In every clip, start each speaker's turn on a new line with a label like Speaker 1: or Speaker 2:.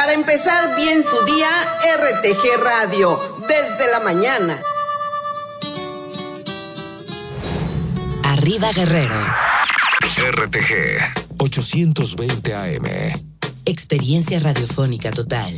Speaker 1: Para empezar bien su día, RTG Radio, desde la mañana.
Speaker 2: Arriba Guerrero.
Speaker 3: RTG 820 AM.
Speaker 2: Experiencia radiofónica total.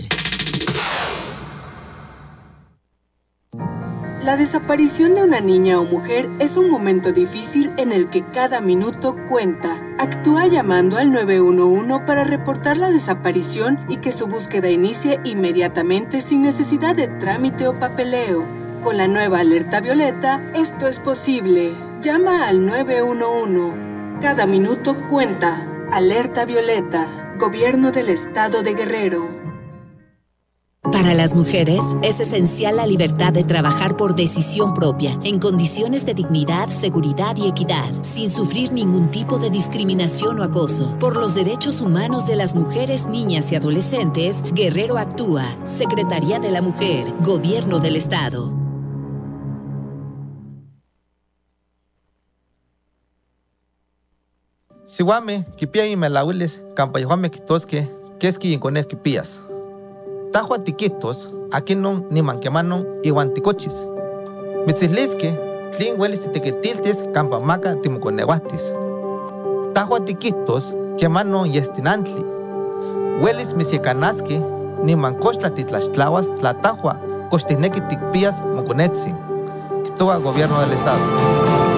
Speaker 4: La desaparición de una niña o mujer es un momento difícil en el que cada minuto cuenta. Actúa llamando al 911 para reportar la desaparición y que su búsqueda inicie inmediatamente sin necesidad de trámite o papeleo. Con la nueva alerta violeta, esto es posible. Llama al 911. Cada minuto cuenta. Alerta violeta. Gobierno del Estado de Guerrero.
Speaker 2: Para las mujeres es esencial la libertad de trabajar por decisión propia, en condiciones de dignidad, seguridad y equidad, sin sufrir ningún tipo de discriminación o acoso. Por los derechos humanos de las mujeres, niñas y adolescentes, Guerrero actúa. Secretaría de la Mujer, Gobierno del Estado.
Speaker 5: Siwame, kipia y melawiles, campayohame kitoske, keski y cones kipías. Tajo atiquitos, aquí no ni manquemanon iwan ticochis. Mitzislisque, tlin huelis titequetiltes campamaca timuconeguatis. Tajo atiquitos, quemano yestinantli. Huelis misiecanasque, ni mancochtla titlaxtlahuas tlatajua, cochtinequi ticpías moconetzin. Quitoa Gobierno del Estado.